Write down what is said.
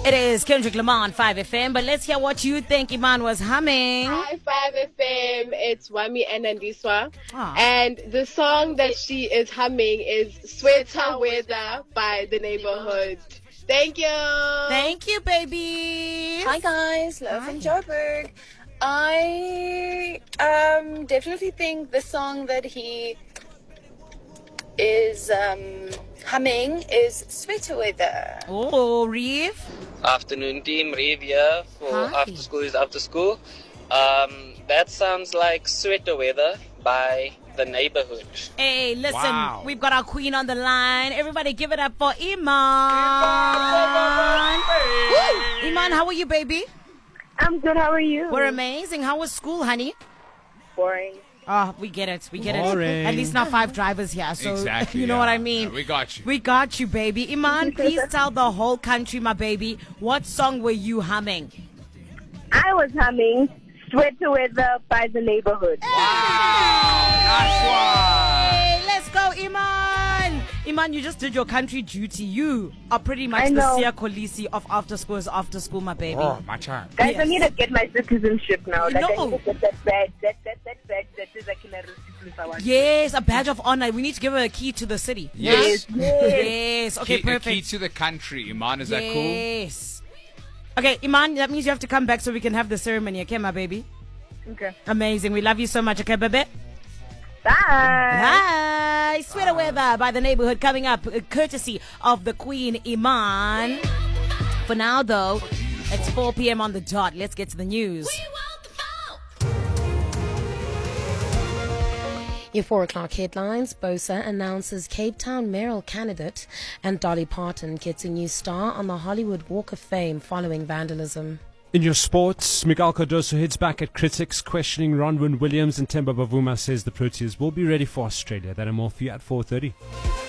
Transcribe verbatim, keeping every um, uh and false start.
It is Kendrick Lamar on five F M, but let's hear what you think Iman was humming. Hi, five F M. It's Wami Anandiswa. Ah. And the song that she is humming is Sweater Weather by The Neighborhood. Thank you. Thank you, baby. Hi guys, Love from Joburg. I um definitely think the song that he is um humming is Sweater Weather. Oh, Reeve. Afternoon team, Reeve here for Hi. After School is After School. Um, that sounds like Sweater Weather by The Neighborhood. Hey, listen, Wow. we've got our queen on the line. Everybody give it up for Iman. Woo! Iman, how are you, baby? I'm good. How are you? We're amazing. How was school, honey? Boring. Oh, we get it. We get Boring. it. At least now five drivers here. So Exactly, you know yeah. what I mean. Yeah, we got you. We got you, baby. Iman, please tell the whole country, my baby, what song were you humming? I was humming Sweater Weather by The Neighborhood. Hey, let's go, Iman. Iman, you just did your country duty. You are pretty much I the know. Sia Kolisi of After School is After School, my baby. Oh, my child. Guys, Yes. I need to get my citizenship now. Like, No. I need to get that badge, that, that, that badge that is like in a receipt I want. Yes, a badge of honor. We need to give her a key to the city. Yes. Yes. Okay, Key, a perfect. key to the country. Iman, is that cool? Yes. Okay, Iman, that means you have to come back so we can have the ceremony. Okay, my baby? Okay. Amazing. We love you so much. Okay, baby? Bye. Hi. Sweater Weather by The Neighborhood coming up, uh, courtesy of the Queen, Iman. For now, though, it's four p.m. on the dot. Let's get to the news. Your four o'clock headlines. Bosa announces Cape Town mayoral candidate, and Dolly Parton gets a new star on the Hollywood Walk of Fame following vandalism. In your sports, Miguel Cardoso hits back at critics questioning Ronwin Williams, and Temba Bavuma says the Proteas will be ready for Australia. That and more for you at four thirty.